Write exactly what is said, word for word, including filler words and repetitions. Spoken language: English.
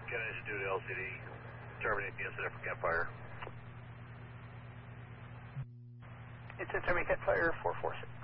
Gun engine due to L C D. Terminate the incident for campfire. Incident terminate campfire four four six.